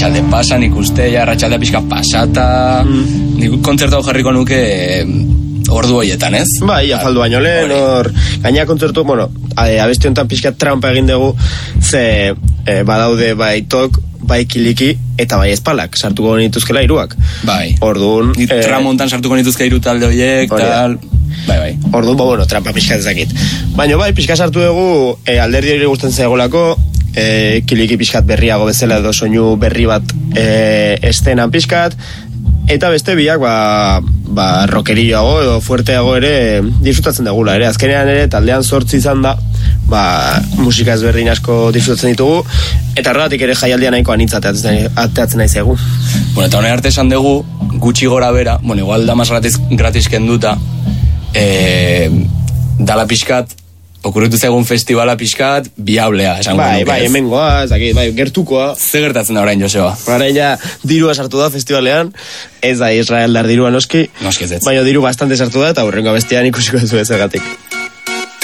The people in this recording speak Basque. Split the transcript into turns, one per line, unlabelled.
arratsalde pasa, nik uste, arratsaldea pixka pasata, nik kontzertu jarriko nuke ordu horietan, ez?
Bai, afaldu baino lehen, gaina kontzertu, abesti honetan pixka trampa egin dugu, ze badaude bai tok, bai kiliki, eta bai espalak, sartuko nituzkela hiruak.
Bai.
Orduan...
tramontan sartuko nituzke hiru talde horiek, tal... Bai.
Orduan, trampa pixka ezakit. Baina bai, pixka sartu dugu, alderdi hori gusten zaigolako, kiliki pixkat berriago bezala edo soinu berri bat estenan pixkat, eta beste biak rockerilloago edo fuerteago ere disfrutatzen dugula ere. Azkenean ere taldean 8 izan da, musika ezberdin asko disfrutatzen ditugu, eta horregatik ere jaialdia nahiko anitza ateatzen nahi zegu.
Bueno, eta honen arte esan dugu, gutxi gora bera, igual damas gratis kenduta, dala pixkat, okurritu zaigun festivala pixkat, biablea, esango nuke.
Bai, hemengoa, gertukoa.
Ze gertatzen da orain, Joseba?
Orain ja, dirua sartu da festivalean, ez da Israel dar dirua noski,
ez.
Baina diru bastante sartu da, eta hurrengo bestian ikusiko duzu ezagatik.